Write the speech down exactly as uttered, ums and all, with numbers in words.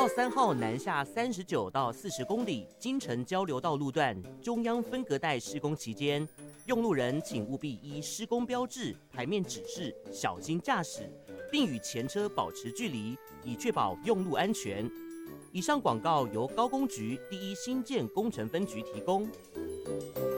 号三号南下三十九到四十公里京城交流道路段中央分隔带施工期间，用路人请务必依施工标志、台面指示小心驾驶，并与前车保持距离，以确保用路安全。以上广告由高工局第一新建工程分局提供。